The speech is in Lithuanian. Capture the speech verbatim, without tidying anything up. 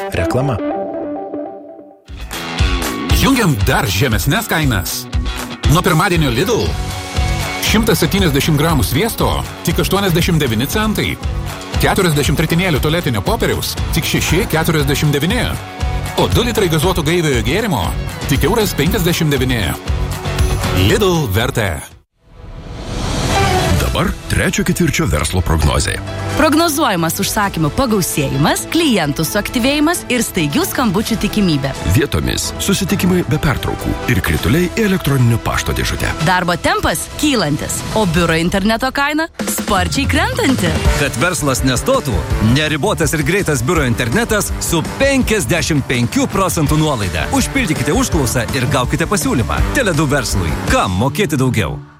Reklama. Jungiam dar žemesnes kainas. Nuo pirmadienio Lidl. šimtas septyniasdešimt gramų sviesto tik aštuoniasdešimt devyni centai. keturiasdešimt ritinėlių tualetinio popieriaus tik šeši keturiasdešimt devyni. O du litrai gazuoto gaiviojo gėrimo tik euras penkiasdešimt devyni. Lidl vertė. Dabar trečio ketvirčio verslo prognozė. Prognozuojamas užsakymų pagausėjimas, klientų suaktyvėjimas ir staigių skambučių tikimybė. Vietomis susitikimai be pertraukų ir krituliai į elektroninio pašto dėžutę. Darbo tempas kylantis, o biuro interneto kaina sparčiai krentanti. Kad verslas nestotų, neribotas ir greitas biuro internetas su penkiasdešimt penkių procentų nuolaida. Užpildykite užklausą ir gaukite pasiūlymą. Tele du verslui. Kam mokėti daugiau?